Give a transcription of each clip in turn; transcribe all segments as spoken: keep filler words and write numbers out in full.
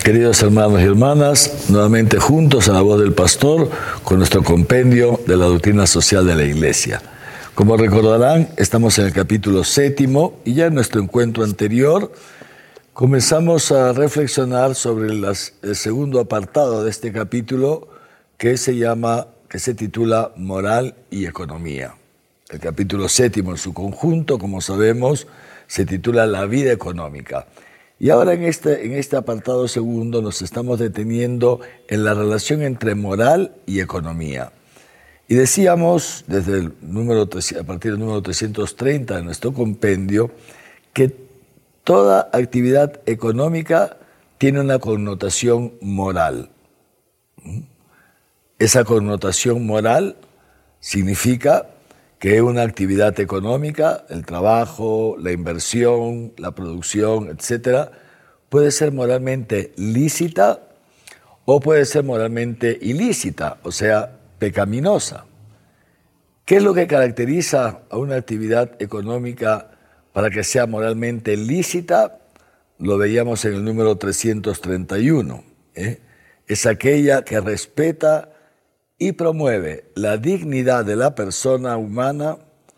Queridos hermanos y hermanas, nuevamente juntos a la voz del pastor con nuestro compendio de la doctrina social de la Iglesia. Como recordarán, estamos en el capítulo séptimo y ya en nuestro encuentro anterior comenzamos a reflexionar sobre las, el segundo apartado de este capítulo que se llama, que se titula Moral y Economía. El capítulo séptimo en su conjunto, como sabemos, se titula La vida económica. Y ahora en este, en este apartado segundo nos estamos deteniendo en la relación entre moral y economía. Y decíamos, desde el número, a partir del número trescientos treinta de nuestro compendio, que toda actividad económica tiene una connotación moral. Esa connotación moral significa que una actividad económica, el trabajo, la inversión, la producción, etcétera, puede ser moralmente lícita o puede ser moralmente ilícita, o sea, pecaminosa. ¿Qué es lo que caracteriza a una actividad económica para que sea moralmente lícita? Lo veíamos en el número trescientos treinta y uno. ¿eh? Es aquella que respeta y promueve la dignidad de la persona humana,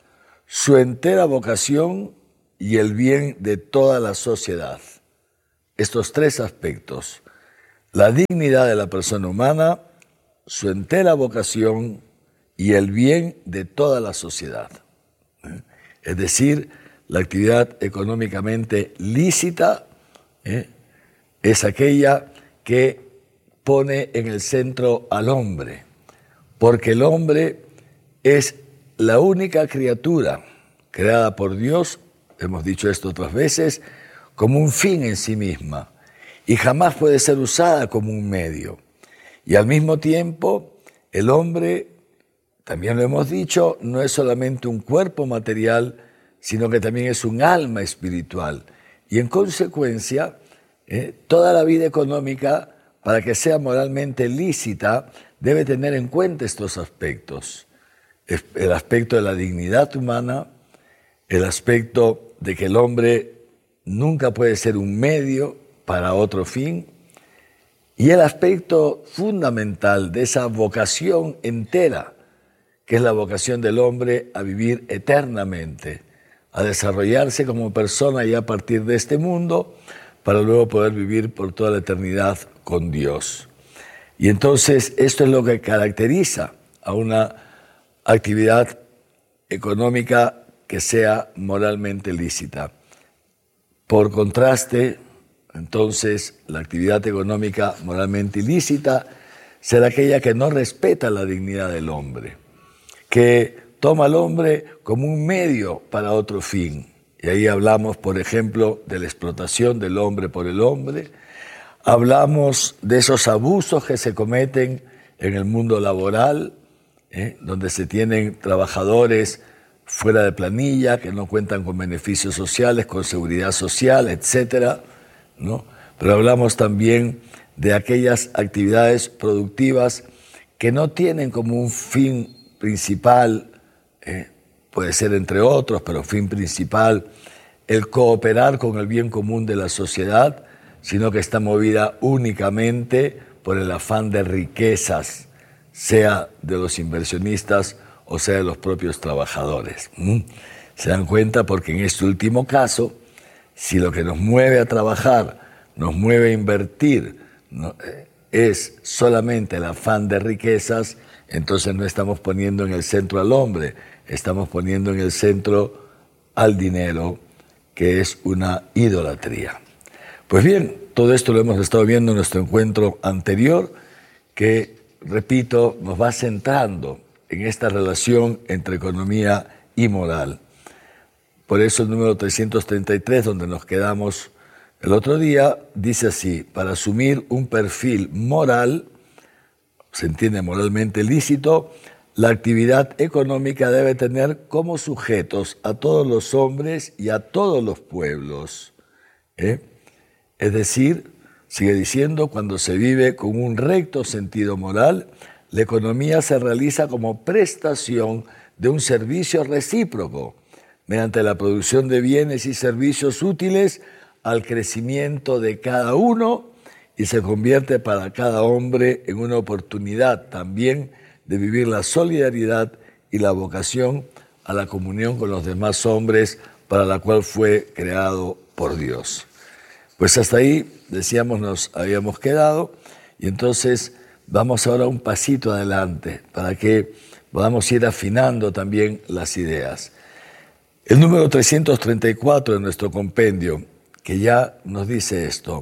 su entera vocación y el bien de toda la sociedad. Estos tres aspectos, la dignidad de la persona humana, su entera vocación y el bien de toda la sociedad. ¿eh? Es decir, la actividad económicamente lícita ¿eh? es aquella que pone en el centro al hombre, porque el hombre es la única criatura creada por Dios, hemos dicho esto otras veces, como un fin en sí misma y jamás puede ser usada como un medio. Y al mismo tiempo, el hombre, también lo hemos dicho, no es solamente un cuerpo material, sino que también es un alma espiritual. Y en consecuencia, eh, toda la vida económica, para que sea moralmente lícita, debe tener en cuenta estos aspectos. El aspecto de la dignidad humana, el aspecto de que el hombre nunca puede ser un medio para otro fin, y el aspecto fundamental de esa vocación entera, que es la vocación del hombre a vivir eternamente, a desarrollarse como persona ya a partir de este mundo, para luego poder vivir por toda la eternidad con Dios. Y entonces esto es lo que caracteriza a una actividad económica que sea moralmente lícita. Por contraste, entonces, la actividad económica moralmente ilícita será aquella que no respeta la dignidad del hombre, que toma al hombre como un medio para otro fin. Y ahí hablamos, por ejemplo, de la explotación del hombre por el hombre. Hablamos de esos abusos que se cometen en el mundo laboral, ¿eh? donde se tienen trabajadores fuera de planilla, que no cuentan con beneficios sociales, con seguridad social, etcétera, ¿no? Pero hablamos también de aquellas actividades productivas que no tienen como un fin principal, ¿eh? puede ser entre otros, pero fin principal, el cooperar con el bien común de la sociedad, sino que está movida únicamente por el afán de riquezas, sea de los inversionistas o sea de los propios trabajadores. ¿Mm? ¿Se dan cuenta? Porque en este último caso, si lo que nos mueve a trabajar, nos mueve a invertir, no, eh, es solamente el afán de riquezas, entonces no estamos poniendo en el centro al hombre, estamos poniendo en el centro al dinero, que es una idolatría. Pues bien, todo esto lo hemos estado viendo en nuestro encuentro anterior, que, repito, nos va centrando en esta relación entre economía y moral. Por eso el número trescientos treinta y tres, donde nos quedamos el otro día, dice así: para asumir un perfil moral, se entiende moralmente lícito, la actividad económica debe tener como sujetos a todos los hombres y a todos los pueblos. ¿Eh? Es decir, sigue diciendo, cuando se vive con un recto sentido moral, la economía se realiza como prestación de un servicio recíproco, mediante la producción de bienes y servicios útiles al crecimiento de cada uno y se convierte para cada hombre en una oportunidad también de vivir la solidaridad y la vocación a la comunión con los demás hombres para la cual fue creado por Dios. Pues hasta ahí, decíamos, nos habíamos quedado y entonces vamos ahora un pasito adelante para que podamos ir afinando también las ideas. El número trescientos treinta y cuatro de nuestro compendio, que ya nos dice esto: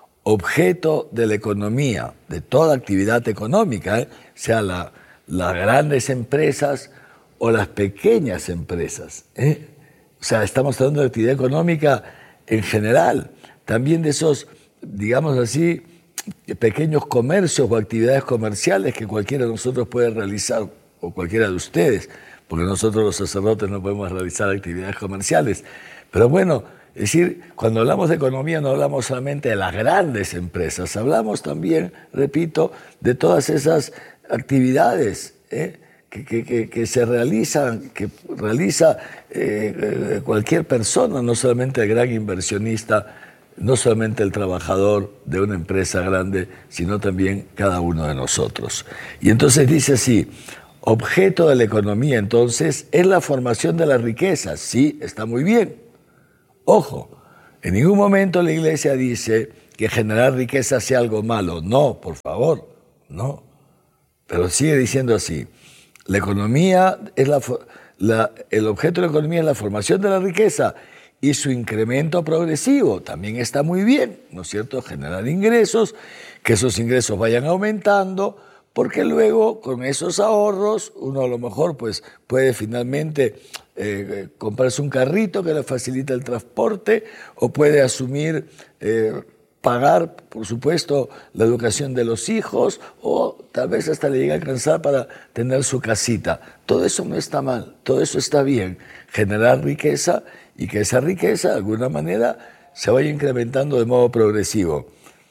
objeto de la economía, de toda actividad económica, ¿eh? sea la, las grandes empresas o las pequeñas empresas. ¿eh? O sea, estamos hablando de actividad económica en general, también de esos, digamos así, pequeños comercios o actividades comerciales que cualquiera de nosotros puede realizar, o cualquiera de ustedes, porque nosotros los sacerdotes no podemos realizar actividades comerciales. Pero bueno, es decir, cuando hablamos de economía no hablamos solamente de las grandes empresas, hablamos también, repito, de todas esas actividades ¿eh? que, que, que, que se realizan, que realiza eh, cualquier persona, no solamente el gran inversionista, no solamente el trabajador de una empresa grande, sino también cada uno de nosotros. Y entonces dice así: objeto de la economía, entonces, es la formación de la riqueza. Sí, está muy bien. Ojo, en ningún momento la Iglesia dice que generar riqueza sea algo malo. No, por favor, no. Pero sigue diciendo así: la economía es la, la, el objeto de la economía es la formación de la riqueza y su incremento progresivo. También está muy bien, ¿no es cierto? Generar ingresos, que esos ingresos vayan aumentando, porque luego con esos ahorros uno a lo mejor pues, puede finalmente eh, comprarse un carrito que le facilita el transporte, o puede asumir, eh, pagar, por supuesto, la educación de los hijos, o tal vez hasta le llegue a alcanzar para tener su casita. Todo eso no está mal, todo eso está bien. Generar riqueza y que esa riqueza de alguna manera se vaya incrementando de modo progresivo.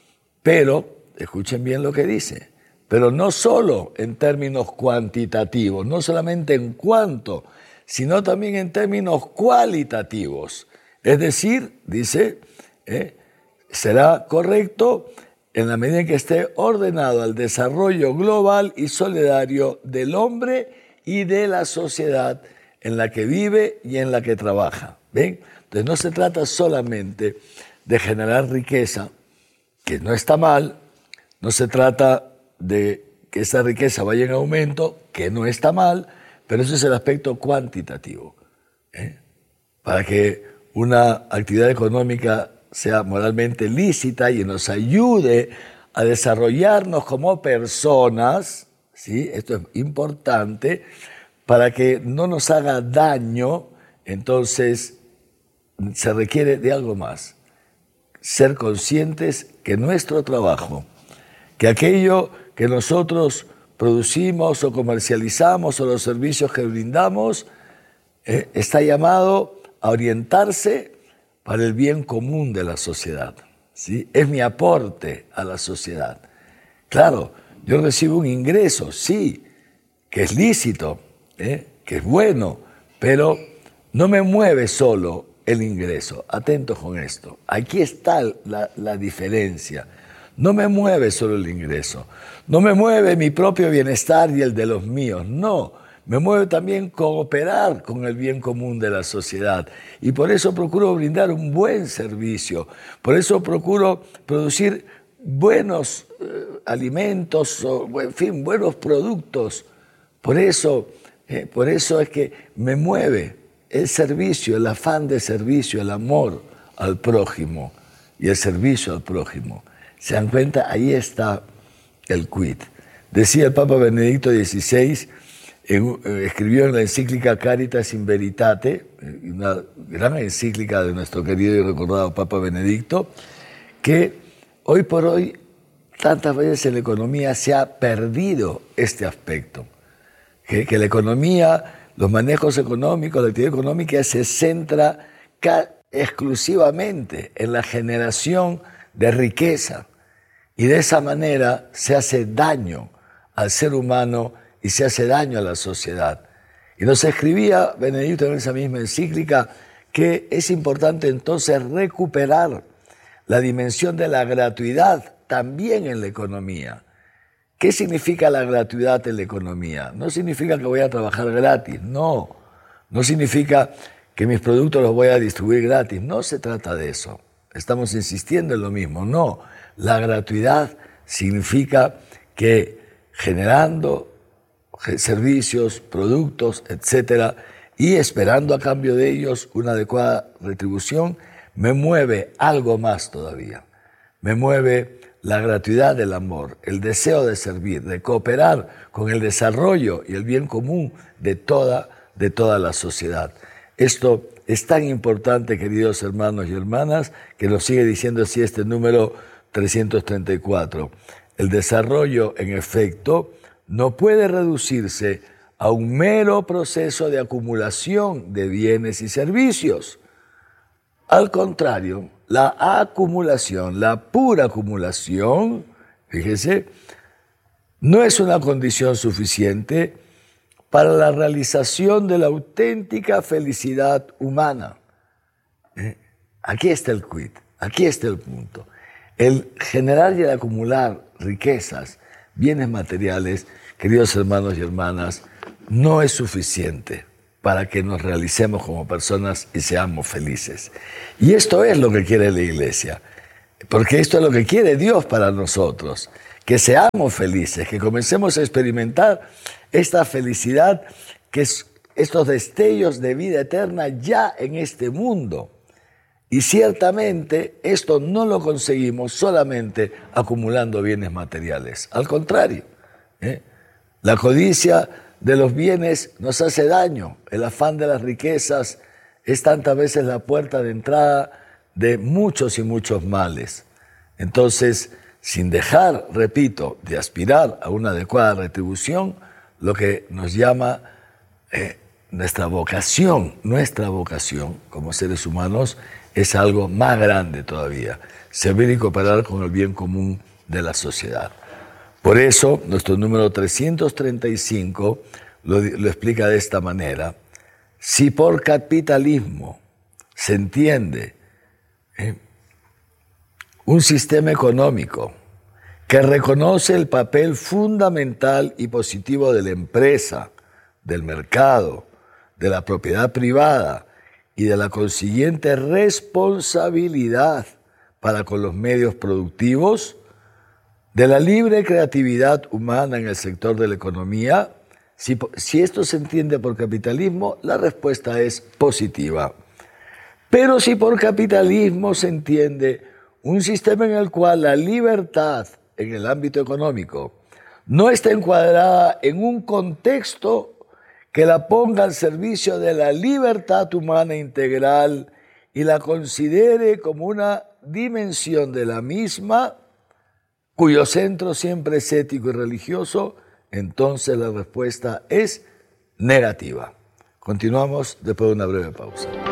Pero, escuchen bien lo que dice, pero no solo en términos cuantitativos, no solamente en cuanto, sino también en términos cualitativos. Es decir, dice, eh, será correcto en la medida en que esté ordenado al desarrollo global y solidario del hombre y de la sociedad en la que vive y en la que trabaja. ¿Ven? Entonces no se trata solamente de generar riqueza, que no está mal, no se trata de que esa riqueza vaya en aumento, que no está mal, pero ese es el aspecto cuantitativo. ¿eh? Para que una actividad económica sea moralmente lícita y nos ayude a desarrollarnos como personas, ¿sí? Esto es importante, para que no nos haga daño, entonces se requiere de algo más. Ser conscientes que nuestro trabajo, que aquello que nosotros producimos o comercializamos o los servicios que brindamos, eh, está llamado a orientarse para el bien común de la sociedad. ¿sí? Es mi aporte a la sociedad. Claro, yo recibo un ingreso, sí, que es lícito, ¿eh? que es bueno, pero no me mueve solo el ingreso. Atentos con esto. Aquí está la, la diferencia. No me mueve solo el ingreso. No me mueve mi propio bienestar y el de los míos. No, me mueve también cooperar con el bien común de la sociedad. Y por eso procuro brindar un buen servicio. Por eso procuro producir buenos eh, alimentos, o, en fin, buenos productos. Por eso, eh, por eso es que me mueve el servicio, el afán de servicio, el amor al prójimo y el servicio al prójimo. ¿Se dan cuenta? Ahí está el quid. Decía el Papa Benedicto dieciséis, en, eh, escribió en la encíclica Caritas in Veritate, una gran encíclica de nuestro querido y recordado Papa Benedicto, que hoy por hoy tantas veces en la economía se ha perdido este aspecto. Que, que la economía, los manejos económicos, la actividad económica se centra exclusivamente en la generación de riqueza. Y de esa manera se hace daño al ser humano y se hace daño a la sociedad. Y nos escribía Benedicto en esa misma encíclica que es importante entonces recuperar la dimensión de la gratuidad también en la economía. ¿Qué significa la gratuidad en la economía? No significa que voy a trabajar gratis, no. No significa que mis productos los voy a distribuir gratis, no se trata de eso. Estamos insistiendo en lo mismo, no. La gratuidad significa que generando servicios, productos, etcétera, y esperando a cambio de ellos una adecuada retribución, me mueve algo más todavía. Me mueve la gratuidad del amor, el deseo de servir, de cooperar con el desarrollo y el bien común de toda, de toda la sociedad. Esto es tan importante, queridos hermanos y hermanas, que nos sigue diciendo así este número trescientos treinta y cuatro. El desarrollo, en efecto, no puede reducirse a un mero proceso de acumulación de bienes y servicios. Al contrario, la acumulación, la pura acumulación, fíjese, no es una condición suficiente para la realización de la auténtica felicidad humana. ¿Eh? Aquí está el quid, aquí está el punto. El generar y el acumular riquezas, bienes materiales, queridos hermanos y hermanas, no es suficiente para que nos realicemos como personas y seamos felices. Y esto es lo que quiere la Iglesia, porque esto es lo que quiere Dios para nosotros, que seamos felices, que comencemos a experimentar esta felicidad, que es estos destellos de vida eterna ya en este mundo. Y ciertamente esto no lo conseguimos solamente acumulando bienes materiales. Al contrario, ¿eh? la codicia de los bienes nos hace daño. El afán de las riquezas es tantas veces la puerta de entrada de muchos y muchos males. Entonces, sin dejar, repito, de aspirar a una adecuada retribución, lo que nos llama eh, nuestra vocación, nuestra vocación como seres humanos es algo más grande todavía, servir y cooperar con el bien común de la sociedad. Por eso, nuestro número trescientos treinta y cinco lo, lo explica de esta manera. Si por capitalismo se entiende ¿eh? un sistema económico que reconoce el papel fundamental y positivo de la empresa, del mercado, de la propiedad privada y de la consiguiente responsabilidad para con los medios productivos, de la libre creatividad humana en el sector de la economía, si, si esto se entiende por capitalismo, la respuesta es positiva. Pero si por capitalismo se entiende un sistema en el cual la libertad en el ámbito económico no está encuadrada en un contexto que la ponga al servicio de la libertad humana integral y la considere como una dimensión de la misma, cuyo centro siempre es ético y religioso, entonces la respuesta es negativa. Continuamos después de una breve pausa.